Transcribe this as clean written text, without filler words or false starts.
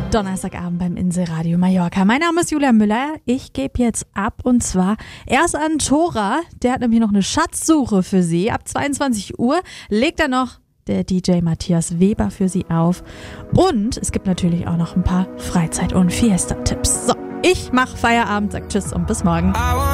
Donnerstagabend beim Inselradio Mallorca. Mein Name ist Julia Müller. Ich gebe jetzt ab und zwar erst an Thora. Der hat nämlich noch eine Schatzsuche für Sie. Ab 22 Uhr legt er noch der DJ Matthias Weber für Sie auf. Und es gibt natürlich auch noch ein paar Freizeit- und Fiesta-Tipps. So, ich mache Feierabend, sag Tschüss und bis morgen.